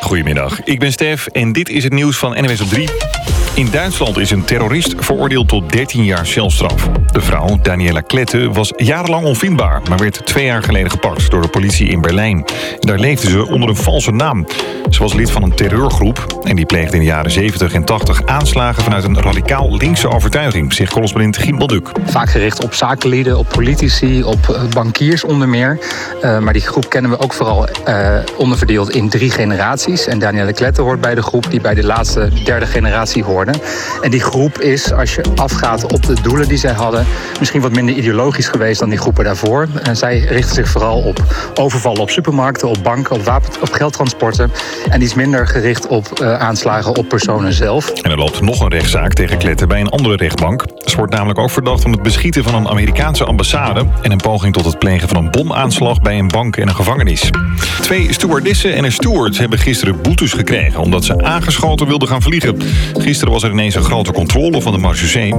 Goedemiddag, ik ben Stef en dit is het nieuws van NWS op 3. In Duitsland is een terrorist veroordeeld tot 13 jaar celstraf. De vrouw, Daniela Klette, was jarenlang onvindbaar, maar werd 2 jaar geleden gepakt door de politie in Berlijn. En daar leefde ze onder een valse naam. Ze was lid van een terreurgroep en die pleegde in de jaren 70 en 80 aanslagen vanuit een radicaal linkse overtuiging, zegt correspondent Giem Balduk. Vaak gericht op zakenlieden, op politici, op bankiers onder meer. Maar die groep kennen we ook vooral onderverdeeld in 3 generaties. En Daniela Klette hoort bij de groep die bij de laatste 3e generatie hoorde. En die groep is, als je afgaat op de doelen die zij hadden, misschien wat minder ideologisch geweest dan die groepen daarvoor. En zij richten zich vooral op overvallen op supermarkten, op banken, op geldtransporten. En iets minder gericht op aanslagen op personen zelf. En er loopt nog een rechtszaak tegen Klette bij een andere rechtbank. Ze wordt namelijk ook verdacht van het beschieten van een Amerikaanse ambassade en een poging tot het plegen van een bomaanslag bij een bank en een gevangenis. 2 stewardessen en een steward hebben gisteren boetes gekregen omdat ze aangeschoten wilden gaan vliegen. Gisteren was er ineens een grote controle van de marechaussee.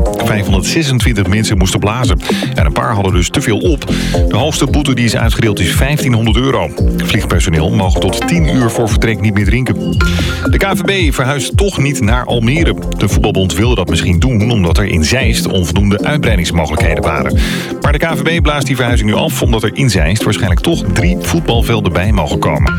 526 mensen moesten blazen. En een paar hadden dus te veel op. De hoogste boete die is uitgedeeld is €1500. Vliegpersoneel mogen tot 10 uur voor vertrek niet meer drinken. De KNVB verhuist toch niet naar Almere. De voetbalbond wilde dat misschien doen omdat er in Zeist onvoldoende uitbreidingsmogelijkheden waren. Maar de KNVB blaast die verhuizing nu af omdat er in Zeist waarschijnlijk toch 3 voetbalvelden bij mogen komen.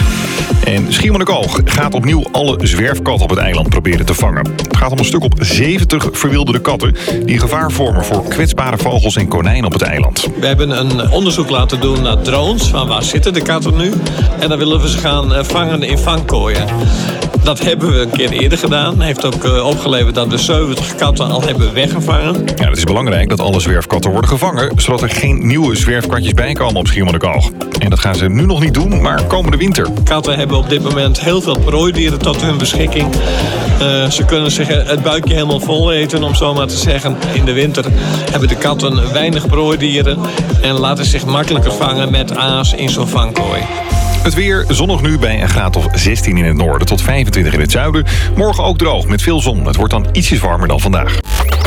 En Schiermonnikoog gaat opnieuw alle zwerfkatten op het eiland proberen te vangen. Het gaat om een stuk op 70 verwilderde katten die gevaar vormen voor kwetsbare vogels en konijnen op het eiland. We hebben een onderzoek laten doen naar drones, van waar zitten de katten nu? En dan willen we ze gaan vangen in vangkooien. Dat hebben we een keer eerder gedaan. Heeft ook opgeleverd dat we 70 katten al hebben weggevangen. Ja, het is belangrijk dat alle zwerfkatten worden gevangen, zodat er geen nieuwe zwerfkatjes bijkomen op Schiermonnikoog. En dat gaan ze nu nog niet doen, maar komende winter. Katten hebben op dit moment heel veel prooidieren tot hun beschikking. Ze kunnen zich het buikje helemaal vol eten, om zo maar te zeggen. In de winter hebben de katten weinig prooidieren en laten zich makkelijker vangen met aas in zo'n vangkooi. Het weer zonnig nu bij een graad of 16 in het noorden tot 25 in het zuiden. Morgen ook droog met veel zon. Het wordt dan ietsjes warmer dan vandaag.